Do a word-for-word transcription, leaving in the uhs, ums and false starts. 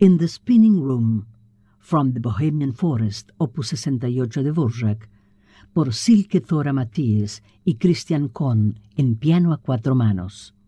In the Spinning Room, from the Bohemian Forest, opus sesenta y ocho de Dvorak, por Silke Thora Mathies y Christian Kohn en piano a cuatro manos.